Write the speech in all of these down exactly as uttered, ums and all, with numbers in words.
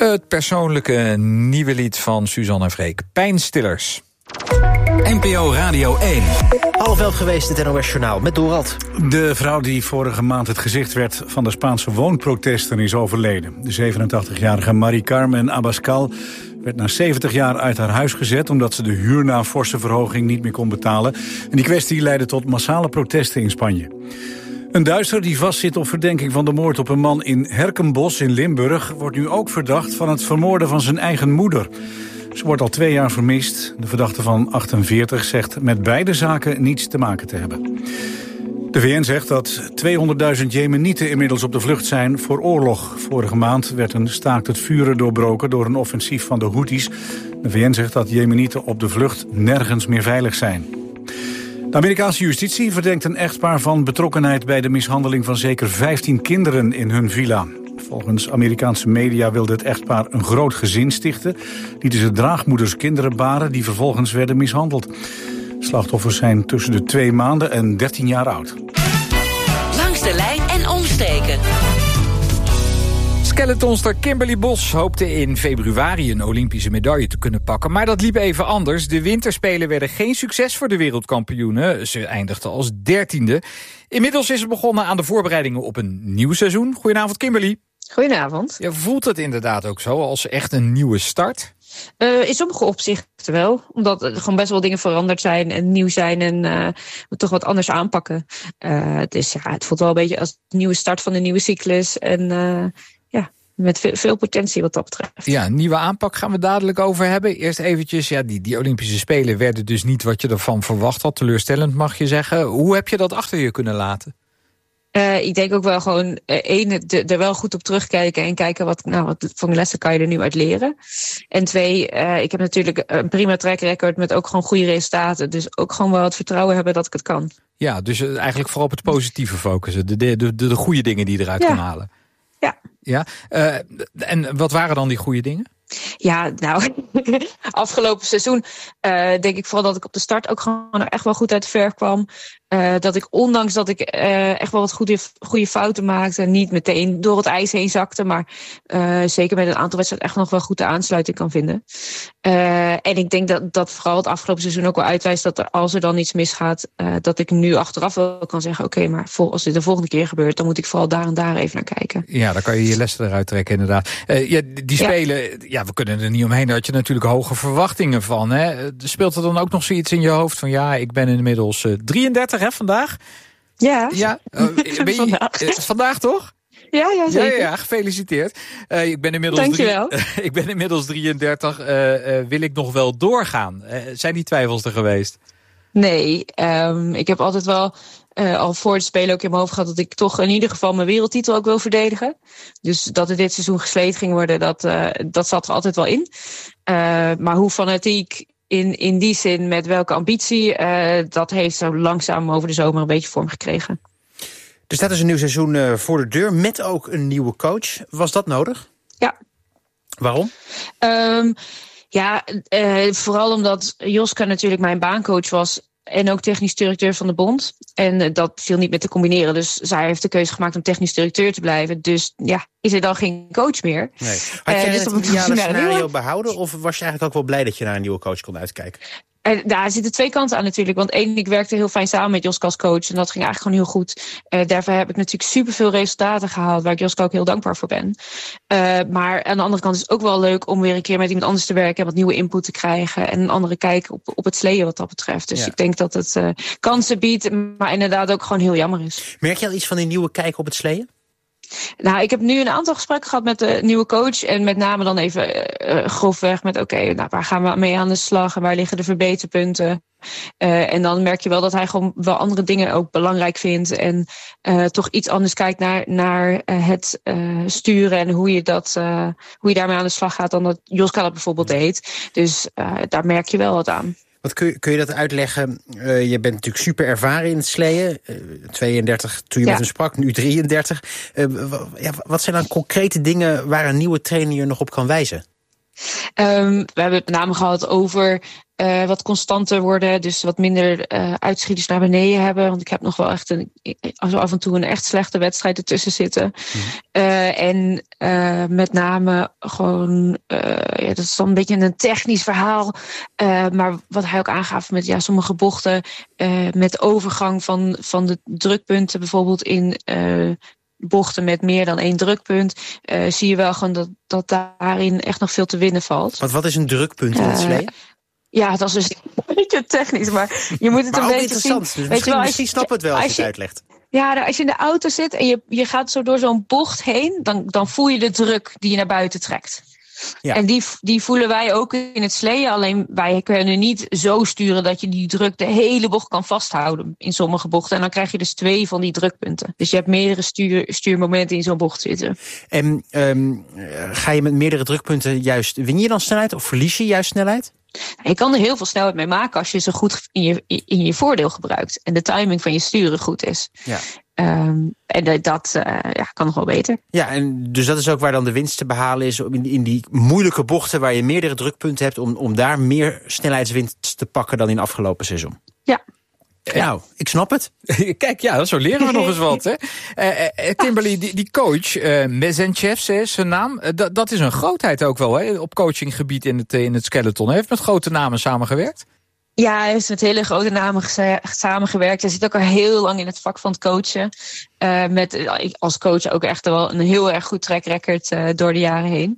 Het persoonlijke nieuwe lied van Suzanne en Freek, Pijnstillers. N P O Radio één. Half elf geweest, het N O S-journaal met Dorald. De vrouw die vorige maand het gezicht werd van de Spaanse woonprotesten is overleden. De zevenentachtigjarige Marie Carmen Abascal werd na zeventig jaar uit haar huis gezet omdat ze de huur na een forse verhoging niet meer kon betalen. En die kwestie leidde tot massale protesten in Spanje. Een Duitser die vastzit op verdenking van de moord op een man in Herkenbos in Limburg wordt nu ook verdacht van het vermoorden van zijn eigen moeder. Ze wordt al twee jaar vermist. De verdachte van achtenveertig zegt met beide zaken niets te maken te hebben. De V N zegt dat tweehonderdduizend Jemenieten inmiddels op de vlucht zijn voor oorlog. Vorige maand werd een staakt het vuren doorbroken door een offensief van de Houthis. De V N zegt dat Jemenieten op de vlucht nergens meer veilig zijn. De Amerikaanse justitie verdenkt een echtpaar van betrokkenheid bij de mishandeling van zeker vijftien kinderen in hun villa. Volgens Amerikaanse media wilde het echtpaar een groot gezin stichten. Lieten ze draagmoeders kinderen baren die vervolgens werden mishandeld. Slachtoffers zijn tussen de twee maanden en dertien jaar oud. Langs de lijn en omstreken. Skeletonster Kimberly Bos hoopte in februari een Olympische medaille te kunnen pakken. Maar dat liep even anders. De winterspelen werden geen succes voor de wereldkampioenen. Ze eindigden als dertiende. Inmiddels is ze begonnen aan de voorbereidingen op een nieuw seizoen. Goedenavond, Kimberly. Goedenavond. Ja, voelt het inderdaad ook zo als echt een nieuwe start? Uh, in sommige opzichten wel. Omdat er gewoon best wel dingen veranderd zijn en nieuw zijn en uh, we toch wat anders aanpakken. Uh, dus ja, het voelt wel een beetje als een nieuwe start van een nieuwe cyclus. En uh, ja, met veel, veel potentie wat dat betreft. Ja, een nieuwe aanpak gaan we dadelijk over hebben. Eerst eventjes, ja, die, die Olympische Spelen werden dus niet wat je ervan verwacht had. Teleurstellend mag je zeggen. Hoe heb je dat achter je kunnen laten? Uh, ik denk ook wel gewoon, uh, één, er wel goed op terugkijken en kijken wat, nou, wat voor lessen kan je er nu uit leren. En twee, uh, ik heb natuurlijk een prima track record met ook gewoon goede resultaten. Dus ook gewoon wel het vertrouwen hebben dat ik het kan. Ja, dus eigenlijk vooral op het positieve focussen. De, de, de, de goede dingen die je eruit ja. kan halen. Ja. Ja. Uh, en wat waren dan die goede dingen? Ja, nou, afgelopen seizoen uh, denk ik vooral dat ik op de start ook gewoon er echt wel goed uit de verf kwam. Uh, dat ik, ondanks dat ik uh, echt wel wat goede, goede fouten maakte, niet meteen door het ijs heen zakte, maar uh, zeker met een aantal wedstrijden echt nog wel goed de aansluiting kan vinden. Uh, en ik denk dat, dat vooral het afgelopen seizoen ook wel uitwijst dat er, als er dan iets misgaat, uh, dat ik nu achteraf wel kan zeggen, oké, okay, maar vol, als dit de volgende keer gebeurt, dan moet ik vooral daar en daar even naar kijken. Ja, dan kan je je lessen eruit trekken, inderdaad. Uh, ja, die spelen, ja. ja, we kunnen er niet omheen, daar had je natuurlijk hoge verwachtingen van. Hè? Speelt er dan ook nog zoiets in je hoofd van, ja, ik ben inmiddels uh, drieëndertig, hè, vandaag? Ja, ja uh, ben je, vandaag. Uh, vandaag toch? Ja, ja, zeker. Ja, ja, gefeliciteerd. Uh, ik, ben inmiddels Dankjewel. drie, uh, ik ben inmiddels drieëndertig. Uh, uh, wil ik nog wel doorgaan? Uh, zijn die twijfels er geweest? Nee, um, ik heb altijd wel uh, al voor het spelen ook in mijn hoofd gehad dat ik toch in ieder geval mijn wereldtitel ook wil verdedigen. Dus dat het dit seizoen gesleten ging worden, dat, uh, dat zat er altijd wel in. Uh, maar hoe fanatiek in, in die zin, met welke ambitie, uh, dat heeft zo langzaam over de zomer een beetje vorm gekregen. Er staat dus een nieuw seizoen uh, voor de deur, met ook een nieuwe coach. Was dat nodig? Ja. Waarom? Um, ja, uh, vooral omdat Joska natuurlijk mijn baancoach was en ook technisch directeur van de bond. En uh, dat viel niet meer te combineren. Dus zij heeft de keuze gemaakt om technisch directeur te blijven. Dus ja, is er dan geen coach meer. Nee. Had jij uh, dus het ideale scenario behouden? Of was je eigenlijk ook wel blij dat je naar een nieuwe coach kon uitkijken? Uh, daar zitten twee kanten aan natuurlijk. Want één, ik werkte heel fijn samen met Joska als coach. En dat ging eigenlijk gewoon heel goed. Uh, daarvoor heb ik natuurlijk superveel resultaten gehaald, waar ik Joska ook heel dankbaar voor ben. Uh, maar aan de andere kant is het ook wel leuk om weer een keer met iemand anders te werken en wat nieuwe input te krijgen. En een andere kijk op, op het sleeën wat dat betreft. Dus ja. Ik denk dat het uh, kansen biedt, maar inderdaad ook gewoon heel jammer is. Merk je al iets van die nieuwe kijk op het sleeën? Nou, ik heb nu een aantal gesprekken gehad met de nieuwe coach. En met name dan even uh, grofweg met oké, okay, nou, waar gaan we mee aan de slag en waar liggen de verbeterpunten? Uh, en dan merk je wel dat hij gewoon wel andere dingen ook belangrijk vindt. En uh, toch iets anders kijkt naar, naar uh, het uh, sturen en hoe je, dat, uh, hoe je daarmee aan de slag gaat dan dat Joska dat bijvoorbeeld deed. Dus uh, daar merk je wel wat aan. Wat kun je, kun je dat uitleggen? Uh, je bent natuurlijk super ervaren in het sleeën. Uh, tweeëndertig toen je ja. met hem sprak, nu drieëndertig. Uh, w- ja, wat zijn dan concrete dingen waar een nieuwe trainer je nog op kan wijzen? Um, we hebben het met name gehad over uh, wat constanter worden. Dus wat minder uh, uitschieters naar beneden hebben. Want ik heb nog wel echt een, af en toe een echt slechte wedstrijd ertussen zitten. Mm-hmm. Uh, en uh, met name gewoon, uh, ja, dat is dan een beetje een technisch verhaal. Uh, maar wat hij ook aangaf met ja, sommige bochten. Uh, met overgang van, van de drukpunten bijvoorbeeld in uh, bochten met meer dan één drukpunt. Uh, zie je wel gewoon dat, dat daarin echt nog veel te winnen valt. Want wat is een drukpunt in het slee? Uh, Ja, dat is dus een beetje technisch, maar je moet het maar een beetje interessant. zien. Dus misschien, wel, misschien snap het wel als, als je het uitlegt. Ja, als je in de auto zit en je, je gaat zo door zo'n bocht heen, dan, dan voel je de druk die je naar buiten trekt. Ja. En die, die voelen wij ook in het sleeën, alleen wij kunnen niet zo sturen dat je die druk de hele bocht kan vasthouden in sommige bochten. En dan krijg je dus twee van die drukpunten. Dus je hebt meerdere stuur, stuurmomenten in zo'n bocht zitten. En um, ga je met meerdere drukpunten juist, win je dan snelheid of verlies je juist snelheid? Je kan er heel veel snelheid mee maken als je ze goed in je, in je voordeel gebruikt. En de timing van je sturen goed is. Ja. Um, en dat uh, ja, kan nog wel beter. Ja, en dus dat is ook waar dan de winst te behalen is. In, in die moeilijke bochten waar je meerdere drukpunten hebt. Om, om daar meer snelheidswinst te pakken dan in het seizoen. Ja. Nou, ik snap het. Kijk, ja, zo leren we nog eens wat. Hè? Uh, uh, Kimberly, die, die coach, uh, Mezenchev, is zijn naam. Uh, dat, dat is een grootheid ook wel, hè? Op coachinggebied in het, in het skeleton. Hij heeft met grote namen samengewerkt. Ja, hij heeft met hele grote namen geza- samengewerkt. Hij zit ook al heel lang in het vak van het coachen. Uh, met uh, als coach ook echt wel een heel erg goed track record uh, door de jaren heen.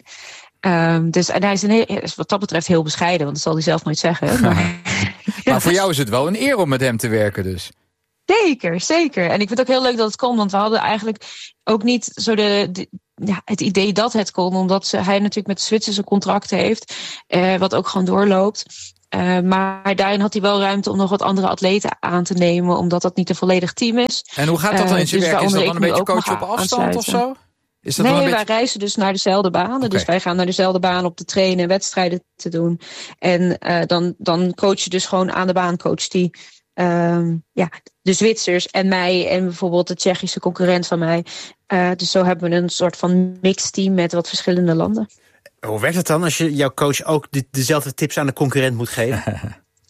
Um, dus en hij is, een heel, is wat dat betreft heel bescheiden, want dat zal hij zelf nooit zeggen. Maar, maar voor jou is het wel een eer om met hem te werken dus. Zeker, zeker. En ik vind het ook heel leuk dat het kon, want we hadden eigenlijk ook niet zo de, de ja, het idee dat het kon, omdat ze, hij natuurlijk met de Zwitserse contracten heeft, uh, wat ook gewoon doorloopt. Uh, maar daarin had hij wel ruimte om nog wat andere atleten aan te nemen, omdat dat niet een volledig team is. En hoe gaat dat dan in zijn uh, dus werk? Is dat dan een beetje coach op afstand of zo? Is dat nee, wij beetje... reizen dus naar dezelfde banen. Okay. Dus wij gaan naar dezelfde baan op te trainen en wedstrijden te doen. En uh, dan, dan coach je dus gewoon aan de baan, coach die um, ja, de Zwitsers en mij en bijvoorbeeld de Tsjechische concurrent van mij. Uh, dus zo hebben we een soort van mixed team met wat verschillende landen. Hoe werkt het dan als je jouw coach ook de, dezelfde tips aan de concurrent moet geven?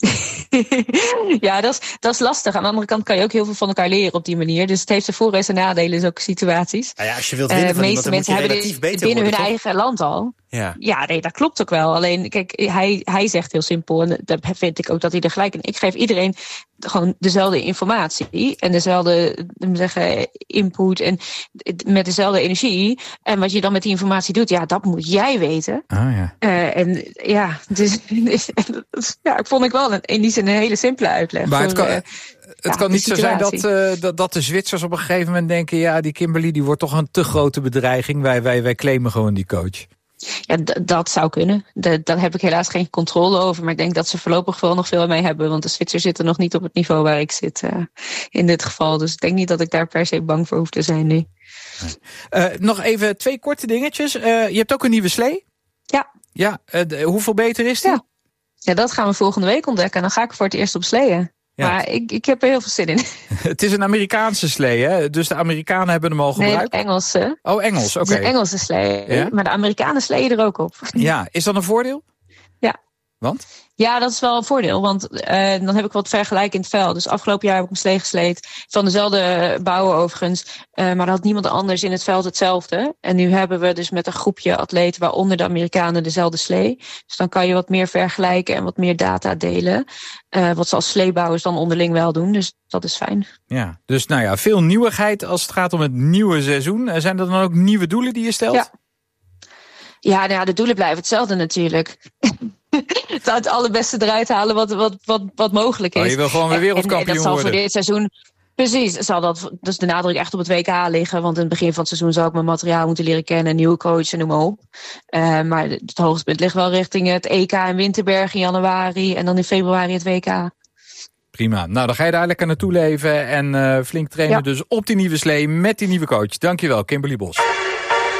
Ja, dat is, dat is lastig. Aan de andere kant kan je ook heel veel van elkaar leren op die manier. Dus het heeft zijn voor- en zijn nadelen in zulke situaties. Nou ja, als je wilt winnen van uh, iemand, dan moet je relatief beter binnen worden, hun toch? eigen land al. Ja, ja nee, dat klopt ook wel. Alleen, kijk, hij, hij zegt heel simpel, en daar vind ik ook dat hij er gelijk in. Ik geef iedereen gewoon dezelfde informatie en dezelfde zeggen, input en met dezelfde energie. En wat je dan met die informatie doet, ja, dat moet jij weten. Ah, ja. Uh, en ja, dus, ja, ik vond ik wel een, in die zin een hele simpele uitleg. Maar voor, het kan, uh, het ja, kan niet zo zijn dat, situatie. uh, dat, dat de Zwitsers op een gegeven moment denken, ja, die Kimberly die wordt toch een te grote bedreiging. Wij, wij, wij claimen gewoon die coach. Ja, d- dat zou kunnen. D- daar heb ik helaas geen controle over. Maar ik denk dat ze voorlopig wel nog veel mee hebben. Want de Zwitsers zitten nog niet op het niveau waar ik zit uh, in dit geval. Dus ik denk niet dat ik daar per se bang voor hoef te zijn nu. Uh, nog even twee korte dingetjes. Uh, je hebt ook een nieuwe slee? Ja. Ja, uh, d- hoeveel beter is die? Ja. ja, dat gaan we volgende week ontdekken. Dan ga ik voor het eerst op sleeën. Ja. Maar ik, ik heb er heel veel zin in. Het is een Amerikaanse slee, hè? Dus de Amerikanen hebben hem al gebruikt? Nee, Engelse. Oh, Engels, oké. Okay. Het is een Engelse slee, ja? Maar de Amerikanen sleeën er ook op. Ja, is dat een voordeel? Ja. Want? Ja, dat is wel een voordeel, want uh, dan heb ik wat vergelijk in het veld. Dus afgelopen jaar heb ik een slee gesleed, van dezelfde bouwen overigens. Uh, maar dan had niemand anders in het veld hetzelfde. En nu hebben we dus met een groepje atleten, waaronder de Amerikanen, dezelfde slee. Dus dan kan je wat meer vergelijken en wat meer data delen. Uh, wat ze als sleebouwers dan onderling wel doen, dus dat is fijn. Ja, dus nou ja, veel nieuwigheid als het gaat om het nieuwe seizoen. Zijn er dan ook nieuwe doelen die je stelt? Ja, ja, nou ja, de doelen blijven hetzelfde natuurlijk. Het allerbeste eruit halen wat, wat, wat, wat mogelijk is. Oh, je wil gewoon weer wereldkampioen worden. En, en dat zal voor dit seizoen, precies, zal dat dus de nadruk echt op het W K liggen. Want in het begin van het seizoen zal ik mijn materiaal moeten leren kennen, een nieuwe coach en noem maar op. Uh, maar het hoogtepunt ligt wel richting het E K in Winterberg in januari en dan in februari het W K. Prima. Nou, dan ga je daar lekker naartoe leven en uh, flink trainen. Ja. Dus op die nieuwe slee met die nieuwe coach. Dankjewel, Kimberly Bos.